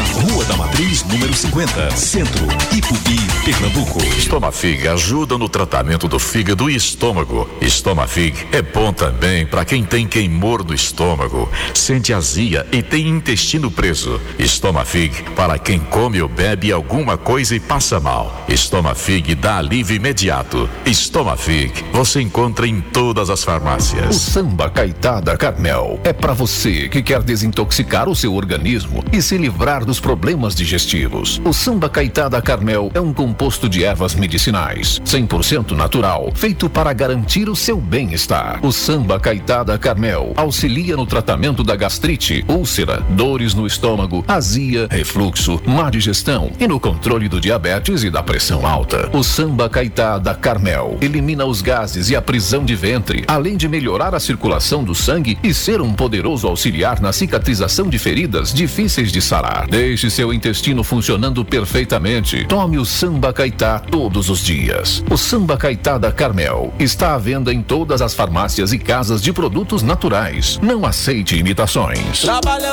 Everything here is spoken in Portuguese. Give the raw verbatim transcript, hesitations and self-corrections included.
Rua da Matriz, número cinquenta, Centro, Ipubi, Pernambuco. Estomafig ajuda no tratamento do fígado e estômago. Estomafig é bom também para quem tem queimor no estômago, sente azia e tem intestino preso. Estomafig para quem come ou bebe alguma coisa e passa mal. Estomafig dá alívio imediato. Estomafig você encontra em todas as farmácias. O Samba Caetá da Carmel é para você que quer desintoxicar o seu organismo e se livrar dos problemas digestivos. O Samba Caetá da Carmel é um composto de ervas medicinais, cem por cento natural, feito para garantir o seu bem-estar. O Samba Caetá da Carmel auxilia no tratamento da gastrite, úlcera, dores no estômago, azia, refluxo, má digestão e no controle do diabetes e da pressão alta. O Samba Caetá da Carmel elimina os gases e a prisão de ventre, além de melhorar a circulação do sangue e ser um poderoso auxiliar na cicatrização de feridas difíceis de sarar. Deixe seu intestino funcionando perfeitamente. Tome o Samba Caetá todos os dias. O Samba Caetá da Carmel está à venda em todas as farmácias e casas de produtos naturais. Não aceite imitações.